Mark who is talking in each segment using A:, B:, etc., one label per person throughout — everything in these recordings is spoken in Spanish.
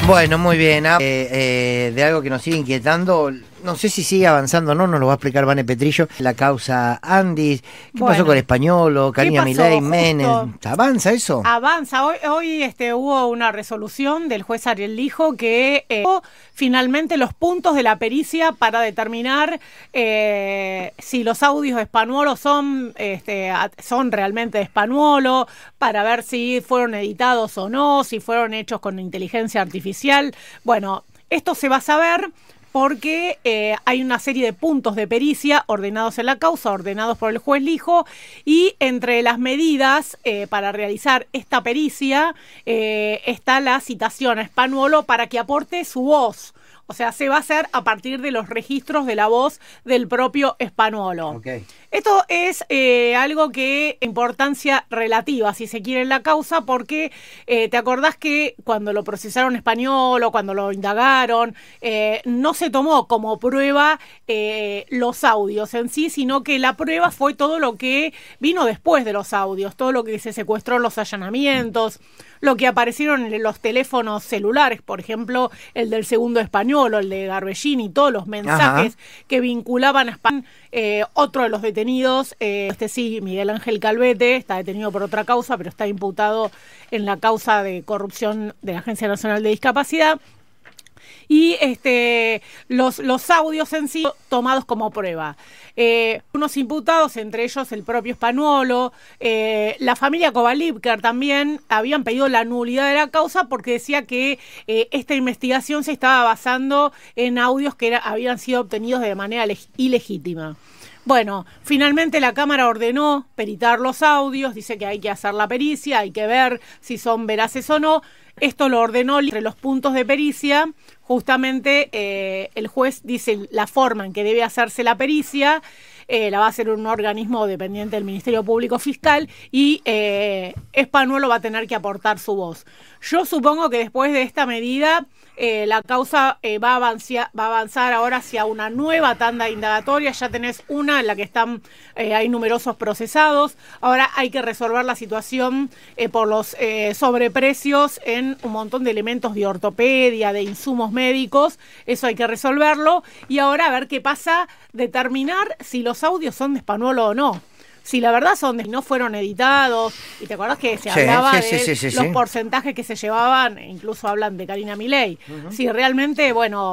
A: Bueno, muy bien. De algo que nos sigue inquietando, no sé si sigue avanzando o no, nos lo va a explicar Vane Petrillo, la causa Andis. ¿Qué pasó con Españolo, Karina Milei, Menem? ¿Avanza eso?
B: Avanza. Hoy hubo una resolución del juez Ariel Lijo que finalmente los puntos de la pericia para determinar si los audios de Spanuolo son realmente de Spanuolo, para ver si fueron editados o no, si fueron hechos con inteligencia artificial. Bueno, esto se va a saber porque hay una serie de puntos de pericia ordenados en la causa, ordenados por el juez Lijo, y entre las medidas para realizar esta pericia está la citación a Spanuolo para que aporte su voz. O sea, se va a hacer a partir de los registros de la voz del propio Spanuolo. Okay. Esto es algo que importancia relativa, si se quiere, en la causa, porque te acordás que cuando lo procesaron Spanuolo, cuando lo indagaron, no se tomó como prueba los audios en sí, sino que la prueba fue todo lo que vino después de los audios, todo lo que se secuestró en los allanamientos, lo que aparecieron en los teléfonos celulares, por ejemplo, el del segundo Spanuolo, el de Garbellini, todos los mensajes que vinculaban a Spanuolo. Otro de los detenidos, Miguel Ángel Calvete, está detenido por otra causa, pero está imputado en la causa de corrupción de la Agencia Nacional de Discapacidad. Y los audios en sí tomados como prueba. Unos imputados, entre ellos el propio Spanuolo, la familia Kovalipker también habían pedido la nulidad de la causa porque decía que esta investigación se estaba basando en audios que habían sido obtenidos de manera ilegítima. Bueno, finalmente la Cámara ordenó peritar los audios, dice que hay que hacer la pericia, hay que ver si son veraces o no. Esto lo ordenó entre los puntos de pericia. Justamente el juez dice la forma en que debe hacerse la pericia, la va a hacer un organismo dependiente del Ministerio Público Fiscal y Spanuolo va a tener que aportar su voz. Yo supongo que después de esta medida la causa va a avanzar ahora hacia una nueva tanda indagatoria. Ya tenés una en la que hay numerosos procesados. Ahora hay que resolver la situación por los sobreprecios en un montón de elementos de ortopedia, de insumos médicos. Eso hay que resolverlo. Y ahora a ver qué pasa, determinar si los audios son de Spanuolo o no. Si la verdad no fueron editados, y te acordás que se hablaba de los porcentajes que se llevaban, incluso hablan de Karina Milei. Si realmente,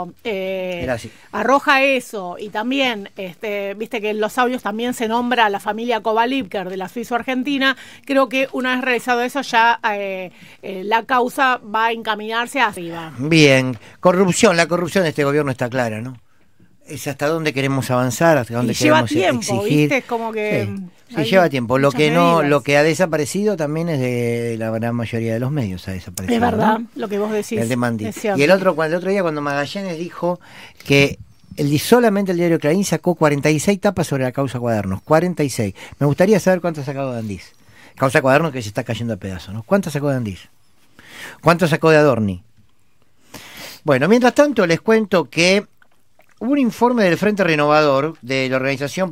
B: arroja eso, y también, viste que en los audios también se nombra a la familia Kovalipker de la Suizo-Argentina, creo que una vez realizado eso ya la causa va a encaminarse arriba.
A: Bien, la corrupción de este gobierno está clara, ¿no? Es hasta dónde queremos avanzar, hasta dónde queremos exigir.
B: Lleva tiempo, ¿viste? Es como que...
A: Sí, lleva tiempo. Lo que ha desaparecido también es de la gran mayoría de los medios ha desaparecido.
B: Es verdad,
A: ¿no?
B: lo que vos decís.
A: El de Mandi. Y el otro día cuando Magallanes dijo que solamente el diario Clarín sacó 46 tapas sobre la causa Cuadernos. 46. Me gustaría saber cuánto ha sacado de Andís. Causa Cuadernos que se está cayendo a pedazos, ¿no? ¿Cuánto sacó de Andís? ¿Cuánto sacó de Adorni? Bueno, mientras tanto les cuento que hubo un informe del Frente Renovador de la organización